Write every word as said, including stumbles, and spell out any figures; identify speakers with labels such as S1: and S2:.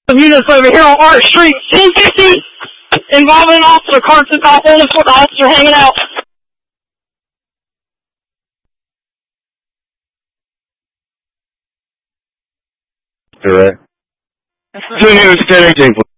S1: units over here on Arch Street, ten fifty, involving Officer Carson Coppola. That's what the officer hanging out.
S2: Correct. Two units, ten eighteen.